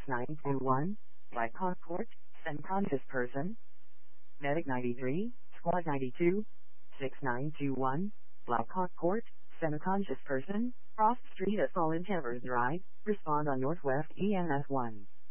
6921, Blackhawk Court, semi-conscious person. Medic 93, Squad 92, 6921, Blackhawk Court, semi-conscious person, cross street at Fallen Towers Drive, respond on Northwest EMS 1.